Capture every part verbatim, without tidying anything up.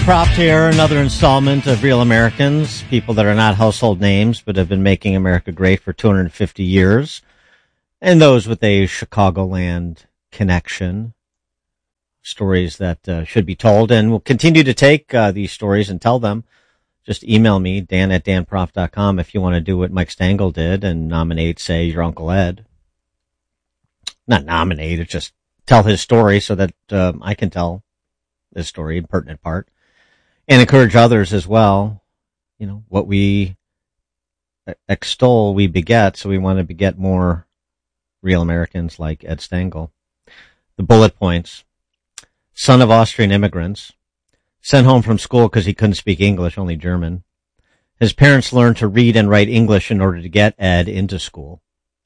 Proft here, another installment of Real Americans, people that are not household names but have been making America great for two hundred fifty years, and those with a Chicagoland connection. Stories that uh, should be told, and we'll continue to take uh, these stories and tell them. Just email me, dan at dan proft dot com, if you want to do what Mike Stengel did and nominate, say, your Uncle Ed. Not nominate, it's just tell his story so that um, I can tell his story in pertinent part. And encourage others as well. You know, what we extol, we beget, so we want to beget more real Americans like Ed Stengel. The bullet points. Son of Austrian immigrants. Sent home from school because he couldn't speak English, only German. His parents learned to read and write English in order to get Ed into school.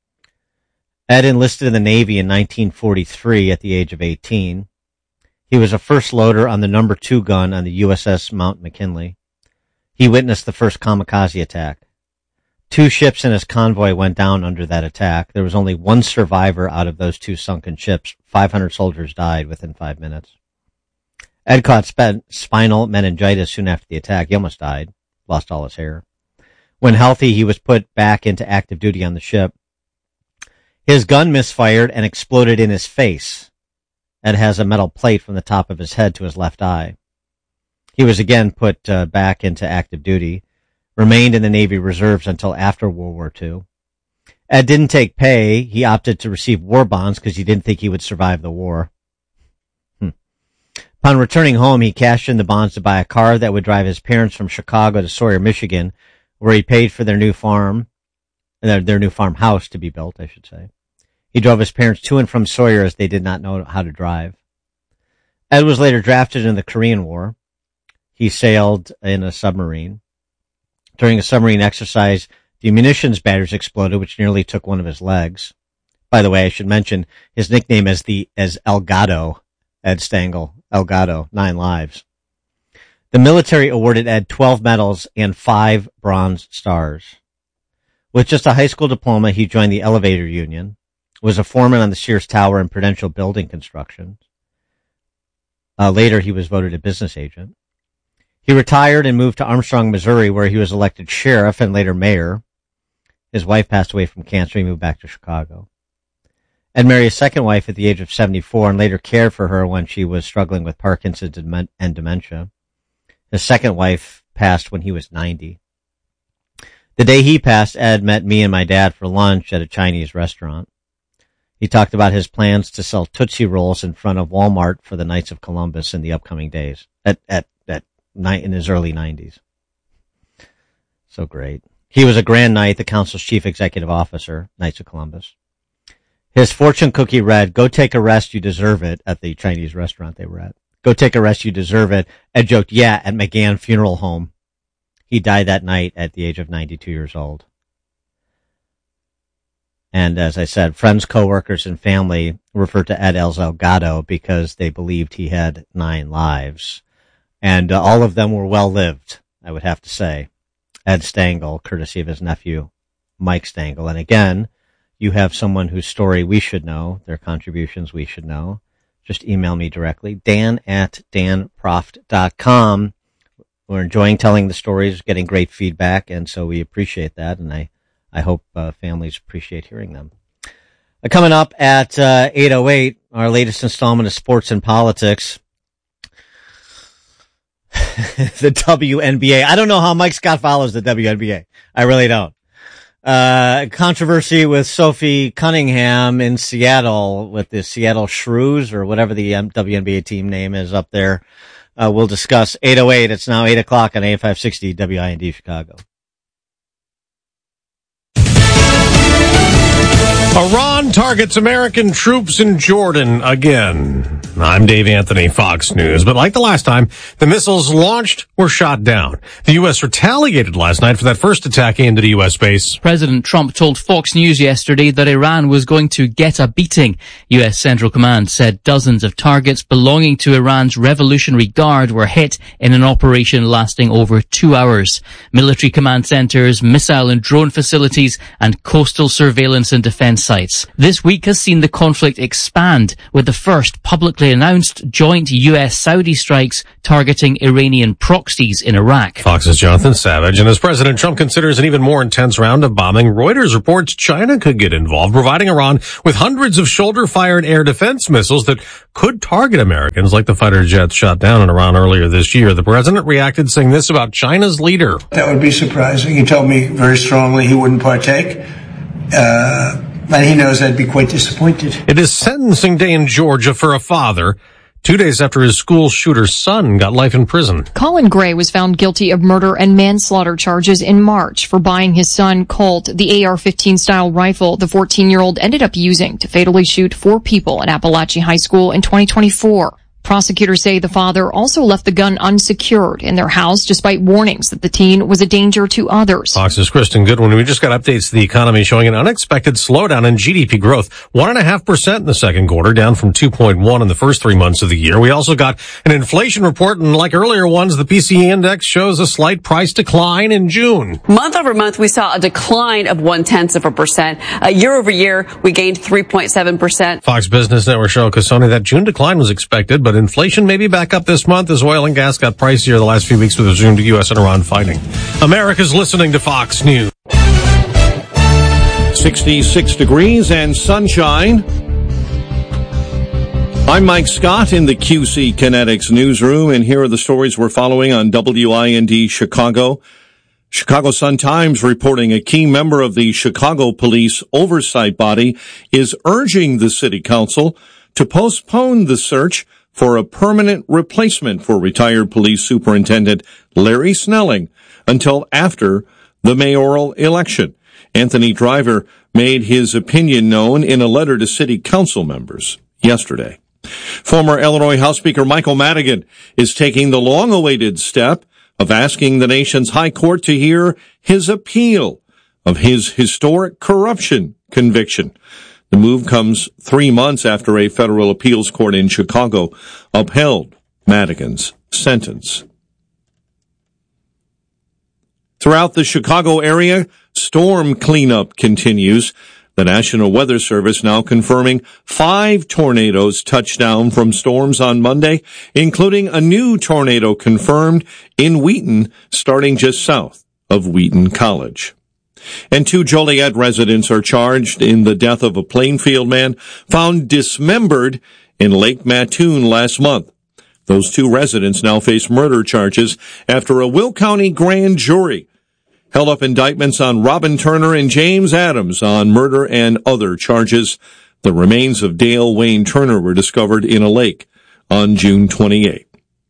Ed enlisted in the Navy in nineteen forty-three at the age of eighteen. He was a first loader on the number two gun on the U S S Mount McKinley. He witnessed the first kamikaze attack. Two ships in his convoy went down under that attack. There was only one survivor out of those two sunken ships. five hundred soldiers died within five minutes. Ed caught sp- spinal meningitis soon after the attack. He almost died, lost all his hair. When healthy, he was put back into active duty on the ship. His gun misfired and exploded in his face. Ed has a metal plate from the top of his head to his left eye. He was again put uh, back into active duty, remained in the Navy Reserves until after World War Two. Ed didn't take pay. He opted to receive war bonds because he didn't think he would survive the war. Hmm. Upon returning home, he cashed in the bonds to buy a car that would drive his parents from Chicago to Sawyer, Michigan, where he paid for their new farm, their, their new farmhouse to be built, I should say. He drove his parents to and from Sawyer as they did not know how to drive. Ed was later drafted in the Korean War. He sailed in a submarine. During a submarine exercise, the munitions batteries exploded, which nearly took one of his legs. By the way, I should mention his nickname is the as Elgato, Ed Stengel, Elgato, nine lives. The military awarded Ed twelve medals and five Bronze Stars. With just a high school diploma, he joined the Elevator Union, was a foreman on the Sears Tower and Prudential Building Construction. Uh, later, he was voted a business agent. He retired and moved to Armstrong, Missouri, where he was elected sheriff and later mayor. His wife passed away from cancer. He moved back to Chicago. Ed married a second wife at the age of seventy-four and later cared for her when she was struggling with Parkinson's and dementia. His second wife passed when he was ninety. The day he passed, Ed met me and my dad for lunch at a Chinese restaurant. He talked about his plans to sell Tootsie Rolls in front of Walmart for the Knights of Columbus in the upcoming days, at, at, at night in his early nineties. So great. He was a Grand Knight, the council's chief executive officer, Knights of Columbus. His fortune cookie read, "Go take a rest, you deserve it," at the Chinese restaurant they were at. "Go take a rest, you deserve it." Ed joked, "Yeah, at McGann Funeral Home." He died that night at the age of ninety-two years old. And as I said, friends, coworkers, and family referred to Ed as Elgato because they believed he had nine lives. And uh, all of them were well-lived, I would have to say. Ed Stengel, courtesy of his nephew, Mike Stengel. And again, you have someone whose story we should know, their contributions we should know. Just email me directly, dan at dan proft dot com. We're enjoying telling the stories, getting great feedback, and so we appreciate that, and I I hope uh, families appreciate hearing them. Uh, coming up at uh, eight oh eight, our latest installment of Sports and Politics. The W N B A. I don't know how Mike Scott follows the W N B A. I really don't. Uh, controversy with Sophie Cunningham in Seattle with the Seattle Shrews or whatever the um, W N B A team name is up there. Uh, we'll discuss eight oh eight. It's now eight o'clock on A M five sixty W I N D Chicago. Iran targets American troops in Jordan again. I'm Dave Anthony, Fox News. But like the last time, the missiles launched were shot down. The U S retaliated last night for that first attack into the U S base. President Trump told Fox News yesterday that Iran was going to get a beating. U S Central Command said dozens of targets belonging to Iran's Revolutionary Guard were hit in an operation lasting over two hours. Military command centers, missile and drone facilities, and coastal surveillance and defense sites. This week has seen the conflict expand, with the first publicly announced joint U S Saudi strikes targeting Iranian proxies in Iraq. Fox's Jonathan Savage. And as President Trump considers an even more intense round of bombing, Reuters reports China could get involved, providing Iran with hundreds of shoulder-fired air defense missiles that could target Americans, like the fighter jets shot down in Iran earlier this year. The president reacted saying this about China's leader. That would be surprising. He told me very strongly he wouldn't partake. Uh, and he knows I'd be quite disappointed. It is sentencing day in Georgia for a father, two days after his school shooter's son got life in prison. Colin Gray was found guilty of murder and manslaughter charges in March for buying his son Colt the A R fifteen style rifle the fourteen-year-old ended up using to fatally shoot four people at Appalachian High School in twenty twenty-four. Prosecutors say the father also left the gun unsecured in their house despite warnings that the teen was a danger to others. Fox's Kristen Goodwin. We just got updates to the economy showing an unexpected slowdown in G D P growth. One and a half percent in the second quarter, down from two point one in the first three months of the year. We also got an inflation report, and like earlier ones, the P C E index shows a slight price decline in June. Month over month, we saw a decline of one-tenth of a percent. Uh, year over year, we gained three point seven percent. Fox Business Network Cheryl Casoni, that June decline was expected, but inflation may be back up this month as oil and gas got pricier the last few weeks with resumed U S and Iran fighting. America's listening to Fox News. sixty-six degrees and sunshine. I'm Mike Scott in the Q C Kinetics newsroom, and here are the stories we're following on W I N D Chicago. Chicago Sun-Times reporting a key member of the Chicago Police Oversight Body is urging the City Council to postpone the search for a permanent replacement for retired Police Superintendent Larry Snelling until after the mayoral election. Anthony Driver made his opinion known in a letter to City Council members yesterday. Former Illinois House Speaker Michael Madigan is taking the long-awaited step of asking the nation's high court to hear his appeal of his historic corruption conviction. The move comes three months after a federal appeals court in Chicago upheld Madigan's sentence. Throughout the Chicago area, storm cleanup continues. The National Weather Service now confirming five tornadoes touched down from storms on Monday, including a new tornado confirmed in Wheaton, starting just south of Wheaton College. And two Joliet residents are charged in the death of a Plainfield man found dismembered in Lake Mattoon last month. Those two residents now face murder charges after a Will County grand jury held up indictments on Robin Turner and James Adams on murder and other charges. The remains of Dale Wayne Turner were discovered in a lake on June twenty-eighth.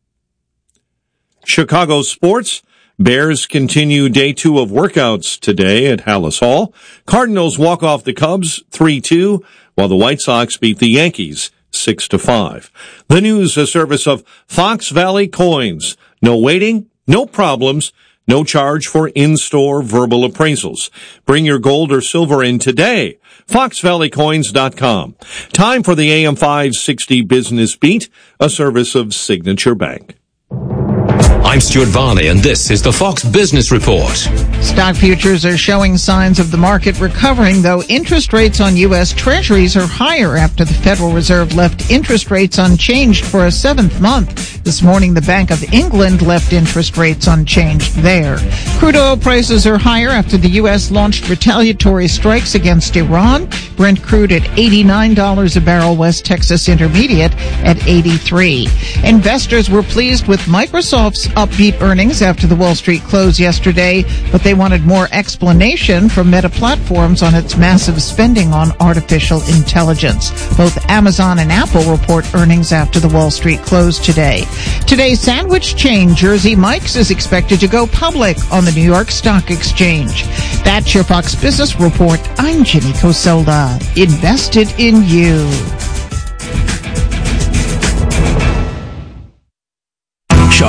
Chicago sports. Bears continue day two of workouts today at Hallis Hall. Cardinals walk off the Cubs three two, while the White Sox beat the Yankees six to five. The news, a service of Fox Valley Coins. No waiting, no problems, no charge for in-store verbal appraisals. Bring your gold or silver in today. fox valley coins dot com. Time for the A M five sixty Business Beat, a service of Signature Bank. I'm Stuart Varney, and this is the Fox Business Report. Stock futures are showing signs of the market recovering, though interest rates on U S Treasuries are higher after the Federal Reserve left interest rates unchanged for a seventh month. This morning, the Bank of England left interest rates unchanged there. Crude oil prices are higher after the U S launched retaliatory strikes against Iran. Brent crude at eighty-nine dollars a barrel, West Texas Intermediate at eighty-three. Investors were pleased with Microsoft's upbeat earnings after the Wall Street close yesterday, but they wanted more explanation from Meta Platforms on its massive spending on artificial intelligence. Both Amazon and Apple report earnings after the Wall Street close today. Today, sandwich chain Jersey Mike's is expected to go public on the New York Stock Exchange. That's your Fox Business Report. I'm Ginny Coselda. Invested in you. Sean Fest.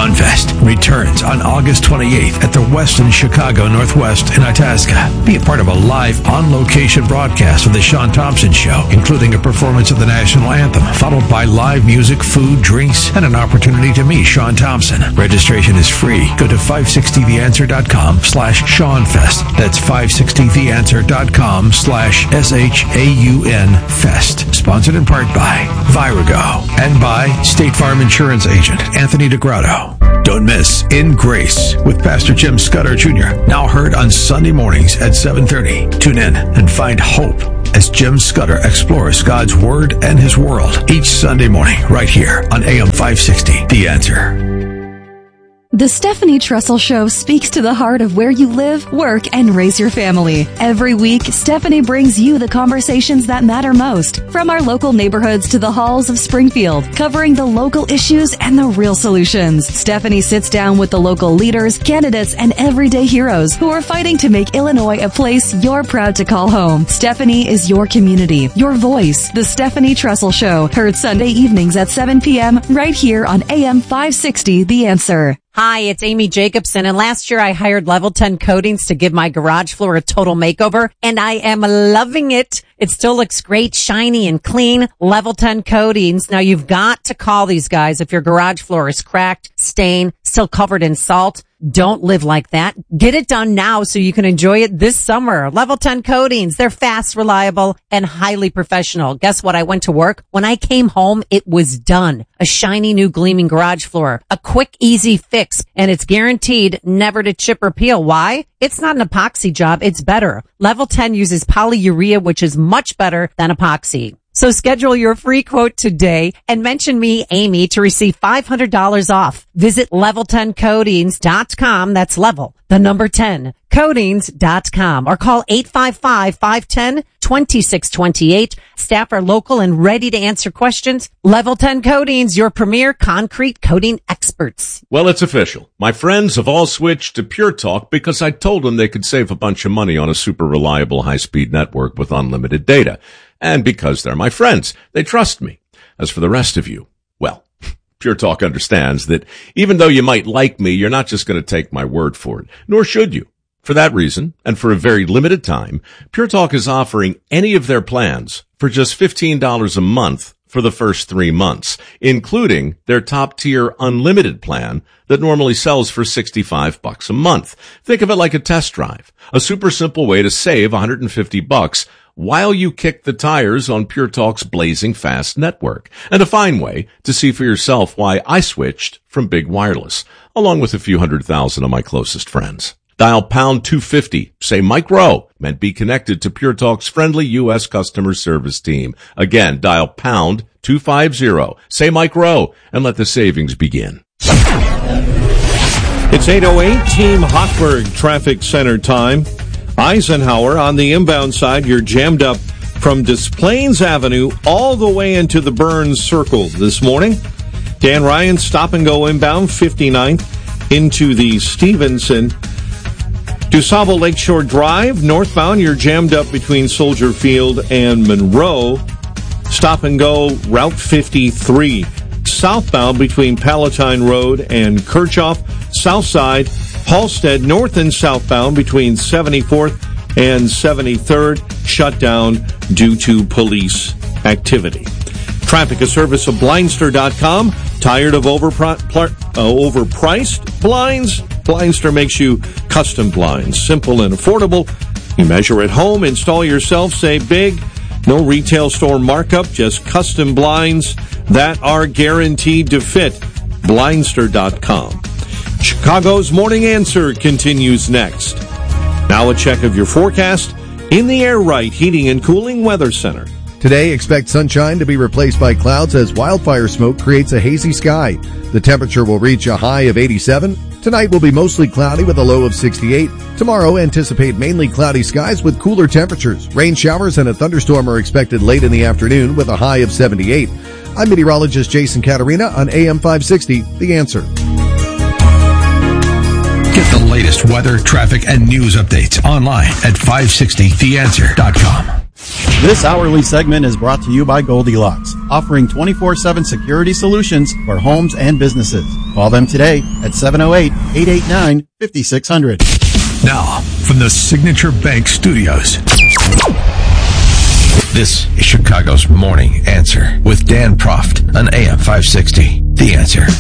Fest returns on August twenty-eighth at the Westin Chicago Northwest in Itasca. Be a part of a live, on-location broadcast of The Sean Thompson Show, including a performance of the national anthem, followed by live music, food, drinks, and an opportunity to meet Sean Thompson. Registration is free. Go to five sixty the answer dot com slash Sean Fest. That's five sixty the answer dot com slash S H A U N Fest. Sponsored in part by Virago and by State Farm Insurance Agent Anthony DeGrotto. Don't miss In Grace with Pastor Jim Scudder Junior Now heard on Sunday mornings at seven thirty. Tune in and find hope as Jim Scudder explores God's Word and His world each Sunday morning right here on A M five sixty. The Answer. The Stephanie Trussell Show speaks to the heart of where you live, work, and raise your family. Every week, Stephanie brings you the conversations that matter most, from our local neighborhoods to the halls of Springfield, covering the local issues and the real solutions. Stephanie sits down with the local leaders, candidates, and everyday heroes who are fighting to make Illinois a place you're proud to call home. Stephanie is your community, your voice. The Stephanie Trussell Show, heard Sunday evenings at seven p.m. right here on A M five sixty, The Answer. Hi, it's Amy Jacobson, and last year I hired Level ten Coatings to give my garage floor a total makeover, and I am loving it. It still looks great, shiny and clean. Level ten Coatings. Now you've got to call these guys if your garage floor is cracked, stained, still covered in salt. Don't live like that. Get it done now so you can enjoy it this summer. Level ten Coatings. They're fast, reliable, and highly professional. Guess what? I went to work. When I came home, it was done. A shiny new gleaming garage floor. A quick, easy fix. And it's guaranteed never to chip or peel. Why? It's not an epoxy job. It's better. Level ten uses polyurea, which is much better than epoxy. So schedule your free quote today and mention me, Amy, to receive five hundred dollars off. Visit level ten coatings dot com. That's level, the number ten, coatings dot com, or call eight five five, five one zero, two six two eight. Staff are local and ready to answer questions. Level ten Coatings, your premier concrete coating experts. Well, it's official. My friends have all switched to Pure Talk because I told them they could save a bunch of money on a super reliable high-speed network with unlimited data. And because they're my friends, they trust me. As for the rest of you, well, Pure Talk understands that even though you might like me, you're not just going to take my word for it, nor should you. For that reason, and for a very limited time, Pure Talk is offering any of their plans for just fifteen dollars a month for the first three months, including their top-tier unlimited plan that normally sells for sixty-five bucks a month. Think of it like a test drive, a super simple way to save one hundred fifty bucks while you kick the tires on Pure Talk's blazing fast network, and a fine way to see for yourself why I switched from big wireless, along with a few hundred thousand of my closest friends. Dial pound two fifty, say Mike Rowe, and be connected to Pure Talk's friendly U S customer service team. Again, dial pound two fifty, say Mike Rowe, and let the savings begin. It's eight oh eight, Team Hochberg Traffic Center time. Eisenhower on the inbound side, you're jammed up from Des Plaines Avenue all the way into the Burns Circle this morning. Dan Ryan, stop and go inbound, fifty-ninth into the Stevenson. DuSable Lakeshore Drive, northbound, you're jammed up between Soldier Field and Monroe. Stop and go, Route fifty-three. Southbound between Palatine Road and Kirchhoff. South side, Halstead, north and southbound between seventy-fourth and seventy-third, shut down due to police activity. Traffic, a service of Blindster dot com. Tired of overpri- pl- uh, overpriced blinds? Blindster makes you custom blinds. Simple and affordable. You measure at home, install yourself, save big. No retail store markup, just custom blinds that are guaranteed to fit. Blindster dot com. Chicago's Morning Answer continues next. Now a check of your forecast in the Air Right Heating and Cooling Weather Center. Today, expect sunshine to be replaced by clouds as wildfire smoke creates a hazy sky. The temperature will reach a high of eighty-seven. Tonight will be mostly cloudy with a low of sixty-eight. Tomorrow, anticipate mainly cloudy skies with cooler temperatures. Rain showers and a thunderstorm are expected late in the afternoon with a high of seventy-eight. I'm meteorologist Jason Caterina on A M five sixty, The Answer. Get the latest weather, traffic, and news updates online at five sixty the answer dot com. This hourly segment is brought to you by Goldilocks, offering twenty-four seven security solutions for homes and businesses. Call them today at seven oh eight, eight eight nine, five six zero zero. Now, from the Signature Bank Studios, this is Chicago's Morning Answer with Dan Proft on A M five sixty. The Answer.